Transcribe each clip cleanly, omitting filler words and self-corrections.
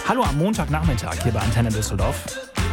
Hallo am Montagnachmittag hier bei Antenne Düsseldorf.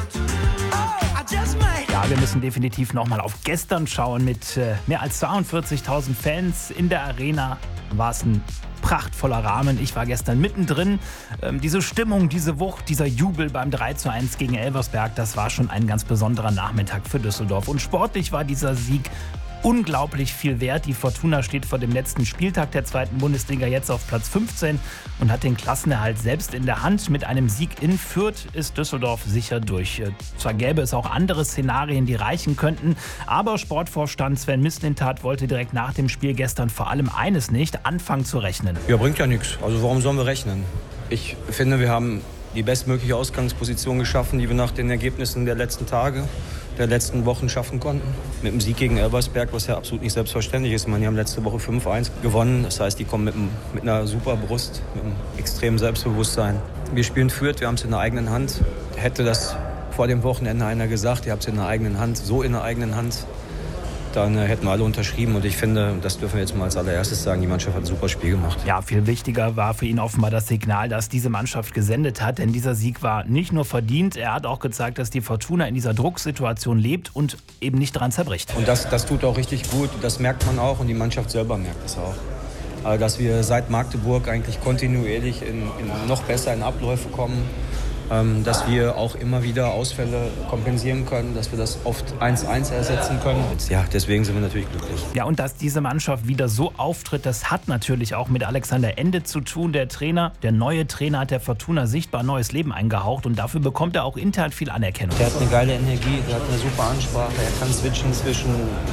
Ja, wir müssen definitiv nochmal auf gestern schauen. Mit mehr als 42.000 Fans in der Arena war es ein prachtvoller Rahmen. Ich war gestern mittendrin. Diese Stimmung, diese Wucht, dieser Jubel beim 3:1 gegen Elversberg, das war schon ein ganz besonderer Nachmittag für Düsseldorf. Und sportlich war dieser Sieg unglaublich viel wert. Die Fortuna steht vor dem letzten Spieltag der zweiten Bundesliga jetzt auf Platz 15 und hat den Klassenerhalt selbst in der Hand. Mit einem Sieg in Fürth ist Düsseldorf sicher durch. Zwar gäbe es auch andere Szenarien, die reichen könnten, aber Sportvorstand Sven Mislintat wollte direkt nach dem Spiel gestern vor allem eines nicht: anfangen zu rechnen. Ja, bringt ja nichts. Also warum sollen wir rechnen? Ich finde, wir haben die bestmögliche Ausgangsposition geschaffen, die wir nach den Ergebnissen der letzten Tage, der letzten Wochen schaffen konnten. Mit dem Sieg gegen Elversberg, was ja absolut nicht selbstverständlich ist. Die haben letzte Woche 5:1 gewonnen. Das heißt, die kommen mit einer super Brust, mit einem extremen Selbstbewusstsein. Wir spielen Fürth, wir haben es in der eigenen Hand. Hätte das vor dem Wochenende einer gesagt, ihr habt es in der eigenen Hand, so in der eigenen Hand, dann hätten wir alle unterschrieben. Und ich finde, das dürfen wir jetzt mal als allererstes sagen, die Mannschaft hat ein super Spiel gemacht. Ja, viel wichtiger war für ihn offenbar das Signal, das diese Mannschaft gesendet hat. Denn dieser Sieg war nicht nur verdient, er hat auch gezeigt, dass die Fortuna in dieser Drucksituation lebt und eben nicht daran zerbricht. Und das tut auch richtig gut, das merkt man auch und die Mannschaft selber merkt es auch. Also, dass wir seit Magdeburg eigentlich kontinuierlich noch besser in Abläufe kommen. Dass wir auch immer wieder Ausfälle kompensieren können, dass wir das oft 1:1 ersetzen können. Ja, deswegen sind wir natürlich glücklich. Ja, und dass diese Mannschaft wieder so auftritt, das hat natürlich auch mit Alexander Ende zu tun. Der neue Trainer hat der Fortuna sichtbar neues Leben eingehaucht und dafür bekommt er auch intern viel Anerkennung. Der hat eine geile Energie, der hat eine super Ansprache, er kann switchen zwischen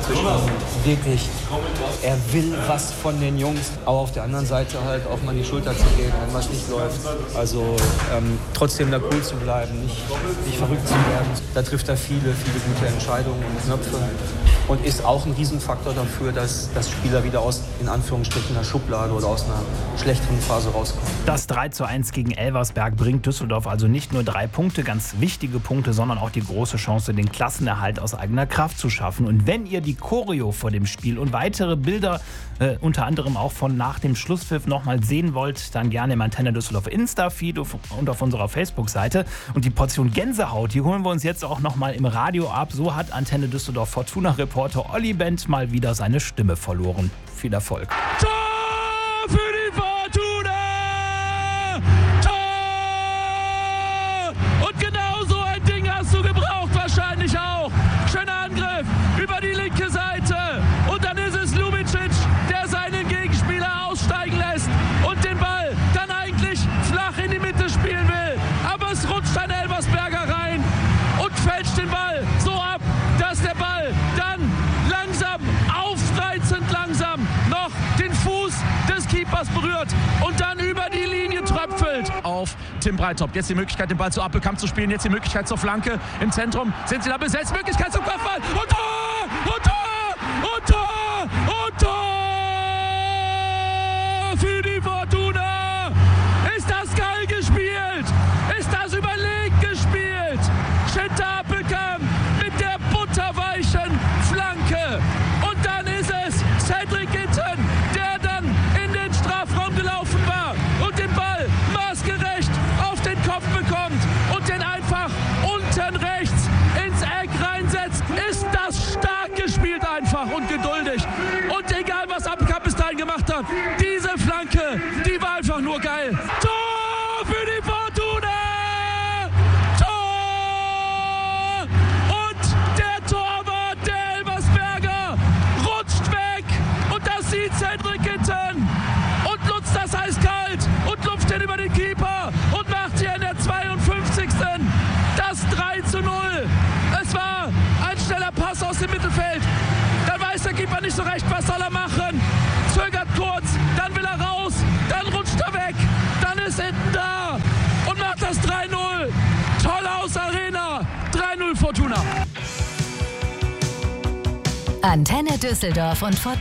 wirklich, er will was von den Jungs, aber auf der anderen Seite halt auch mal die Schulter zu geben, wenn was nicht läuft. Also trotzdem da cool zu bleiben, nicht verrückt zu werden. Da trifft er viele gute Entscheidungen und Knöpfe und ist auch ein Riesenfaktor dafür, dass Spieler wieder aus, in Anführungsstrichen, einer Schublade oder aus einer schlechteren Phase rauskommen. Das 3:1 gegen Elversberg bringt Düsseldorf also nicht nur 3 Punkte, ganz wichtige Punkte, sondern auch die große Chance, den Klassenerhalt aus eigener Kraft zu schaffen. Und wenn ihr die Choreo vor dem Spiel und weitere Bilder, unter anderem auch von nach dem Schlusspfiff, nochmal sehen wollt, dann gerne im Antenne Düsseldorf Insta-Feed und auf unserer Facebook-Seite. Und die Portion Gänsehaut, die holen wir uns jetzt auch nochmal im Radio ab. So hat Antenne Düsseldorf Fortuna-Reporter Olli Bent mal wieder seine Stimme verloren. Viel Erfolg. Tor für die Fortuna! Tor! Und genau so ein Ding hast du gebraucht, wahrscheinlich auch. Schöner Angriff über die linke Seite. Und dann ist es Lubicic, der seinen Gegenspieler aussteigen lässt und den Ball dann eigentlich flach in die Mitte spielen will. Aber es rutscht ein Elversberger rein und fälscht den Ball so ab, dass der Ball dann langsam, aufreizend langsam, noch den Fuß des Keepers berührt und dann über die Linie tröpfelt auf Tim Breithaupt. Jetzt die Möglichkeit, den Ball zu Appelkamp zu spielen. Jetzt die Möglichkeit zur Flanke. Im Zentrum sind sie da besetzt. Möglichkeit zum Kopfball. Und Tor! Und Tor! Und Tor! Und Tor! Für die Fortuna! Ist das geil gespielt? Ist das überlegt gespielt? Schinter Appelkamp mit der butterweichen Flanke. Und dann ist es Cedric Itten, der dann in den Strafraum gelaufen war und den Ball maßgerecht auf den Kopf bekommt und den einfach unten rechts ins Eck reinsetzt. Ist das stark gespielt einfach und geduldig. Und egal, was Appelkamp bis dahin gemacht hat, diese Flanke, die war einfach nur geil. Tor für die Fortuna! Tor! Und der Torwart, der Elversberger, rutscht weg. Und das sieht Cedric Itten und nutzt das eiskalt und lupft den über den Keeper und macht hier in der 52. das 3:0. Es war ein schneller Pass aus dem Mittelfeld. Dann weiß der Keeper nicht so recht, was soll er machen. Zögert kurz, dann will er raus, dann rutscht er weg, dann ist Itten da und macht das 3:0. Toll aus Arena, 3:0 Fortuna. Antenne Düsseldorf und Fortuna.